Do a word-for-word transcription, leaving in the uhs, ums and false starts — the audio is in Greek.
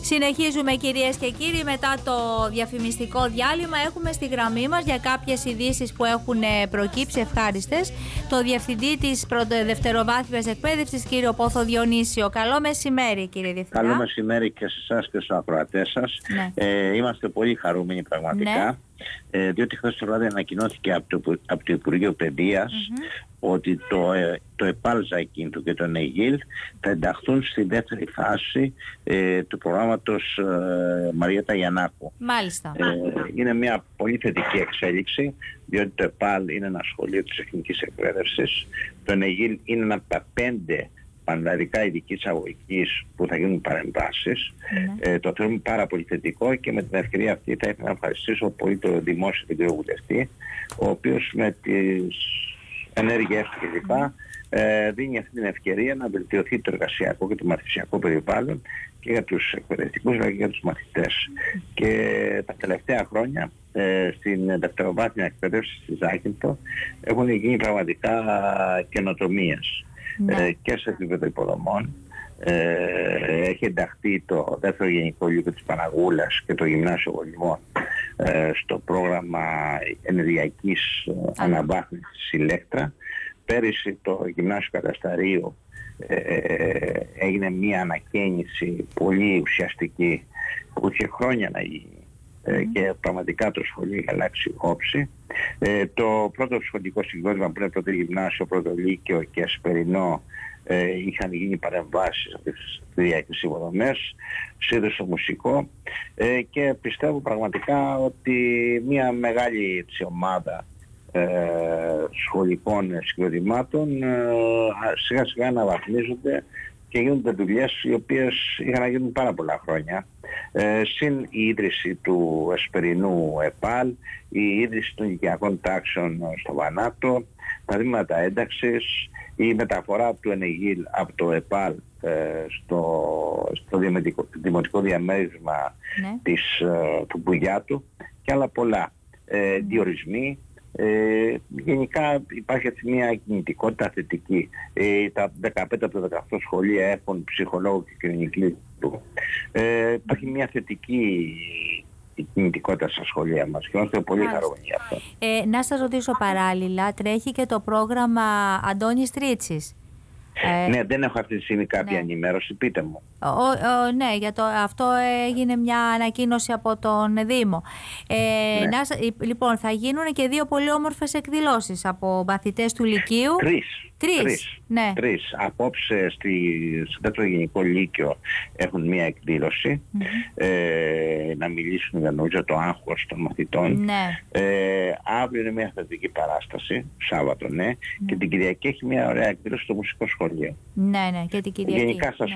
Συνεχίζουμε, κυρίες και κύριοι, μετά το διαφημιστικό διάλειμμα. Έχουμε στη γραμμή μας για κάποιες ειδήσεις που έχουν προκύψει ευχάριστες το Διευθυντή της Δευτεροβάθμιας Εκπαίδευσης, κύριο Πόθο Διονύσιο. Καλό μεσημέρι, κύριε Διευθυντά. Καλό μεσημέρι και σε εσάς και στους ακροατές σας. Ναι. Ε, είμαστε πολύ χαρούμενοι πραγματικά. Ναι. Ε, διότι χθες το βράδυ ανακοινώθηκε από το, από το Υπουργείο Παιδείας Mm-hmm. ότι το, ε, το ΕΠΑΛ Ζακίντου και το ΝΕΓΙΛ θα ενταχθούν στη δεύτερη φάση ε, του προγράμματος ε, Μαριέτα Γιαννάκου. Μάλιστα. Ε, είναι μια πολύ θετική εξέλιξη, διότι το ΕΠΑΛ είναι ένα σχολείο της τεχνικής εκπαίδευσης, το ΝΕΓΙΛ είναι ένα από τα πέντε πανελλαδικά ειδικής αγωγικής που θα γίνουν παρεμβάσεις. Mm-hmm. Ε, το θεωρούμε πάρα πολύ θετικό και με την ευκαιρία αυτή θα ήθελα να ευχαριστήσω πολύ το δημόσιο τον κύριο Βουλευτή, ο οποίος με τις ενέργειές του κλπ. Mm-hmm. ε, δίνει αυτή την ευκαιρία να βελτιωθεί το εργασιακό και το μαθησιακό περιβάλλον και για τους εκπαιδευτικούς αλλά και για τους μαθητές. Mm-hmm. Και τα τελευταία χρόνια ε, στην δευτεροβάθμια εκπαίδευση στη Ζάκυνθο έχουν γίνει πραγματικά καινοτομίες. Mm-hmm. ε, και σε επίπεδο υποδομών. Ε, έχει ενταχθεί το δεύτερο γενικό λύκειο της Παναγούλας και το Γυμνάσιο Γολυμών ε, στο πρόγραμμα ενεργειακής mm-hmm. αναβάθμισης της Ηλέκτρα. Πέρυσι το Γυμνάσιο Κατασταρίου ε, έγινε μια ανακαίνιση πολύ ουσιαστική που είχε χρόνια να γίνει. Mm-hmm. Και πραγματικά το σχολείο είχε αλλάξει όψη. Ε, το πρώτο σχολικό συγκρότημα που είναι πρώτο γυμνάσιο, πρώτο λύκειο και ασπερινό ε, είχαν γίνει παρεμβάσεις από τις διάφορες υποδομές, σύνδεσο μουσικό ε, και πιστεύω πραγματικά ότι μια μεγάλη έτσι, ομάδα ε, σχολικών συγκροτημάτων ε, σιγά σιγά αναβαθμίζονται και γίνονται δουλειές οι οποίες είχαν να γίνουν πάρα πολλά χρόνια. Ε, συν η ίδρυση του εσπερινού ΕΠΑΛ, η ίδρυση των οικιακών τάξεων στο Βανάτο, τα βήματα ένταξης, η μεταφορά του ΕΝΕΓΙΛ από το ΕΠΑΛ ε, στο, στο δημοτικό, δημοτικό διαμέρισμα ναι. της, ε, του Μπουγιάτου και άλλα πολλά. Ε, mm. Διορισμοί. Ε, γενικά υπάρχει έτσι μια κινητικότητα θετική. Ε, τα δεκαπέντε από τα δεκαοκτώ σχολεία έχουν ψυχολόγο και κοινωνική του. Ε, υπάρχει μια θετική κινητικότητα στα σχολεία μας και είμαστε πολύ χαρούμενοι για αυτό. Ε, να σας ρωτήσω παράλληλα, τρέχει και το πρόγραμμα Αντώνης Τρίτσης. Ε, ναι, δεν έχω αυτή τη στιγμή κάποια ναι. ενημέρωση, πείτε μου. Ο, ο, ναι, για το, αυτό έγινε μια ανακοίνωση από τον Δήμο. Ε, ναι. να, λοιπόν, θα γίνουν και δύο πολύ όμορφες εκδηλώσεις από μαθητές του Λυκείου. Τρεις. Τρεις, Τρεις. Ναι. Τρεις. Απόψε στη, στο δεύτερο γενικό λύκειο έχουν μια εκδήλωση mm-hmm. ε, να μιλήσουν για νομίζω το άγχος των μαθητών. Ναι. Ε, αύριο είναι μια θετική παράσταση, Σάββατο, ναι, mm-hmm. και την Κυριακή έχει μια ωραία εκδήλωση στο μουσικό σχολείο. Ναι, ναι, και την Κυριακή. Γενικά στα